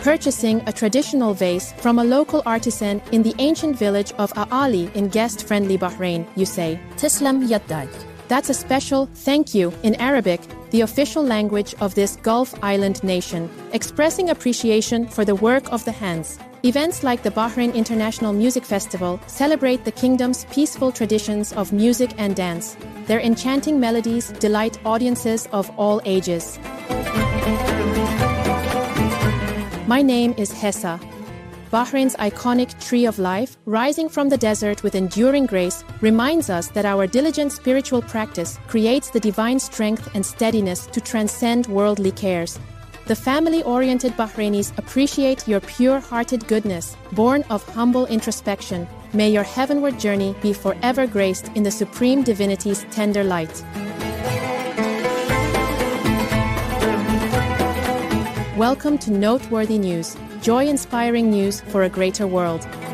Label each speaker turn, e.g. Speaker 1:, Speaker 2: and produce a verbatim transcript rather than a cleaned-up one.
Speaker 1: purchasing a traditional vase from a local artisan in the ancient village of Aali in guest-friendly Bahrain, you say,
Speaker 2: Tislam yaddak.
Speaker 1: That's a special thank you in Arabic, the official language of this Gulf island nation, expressing appreciation for the work of the hands. Events like the Bahrain International Music Festival celebrate the kingdom's peaceful traditions of music and dance. Their enchanting melodies delight audiences of all ages. My name is Hessa. Bahrain's iconic tree of life, rising from the desert with enduring grace, reminds us that our diligent spiritual practice creates the divine strength and steadiness to transcend worldly cares. The family-oriented Bahrainis appreciate your pure-hearted goodness, born of humble introspection. May your heavenward journey be forever graced in the Supreme Divinity's tender light. Welcome to Noteworthy News, joy-inspiring news for a greater world.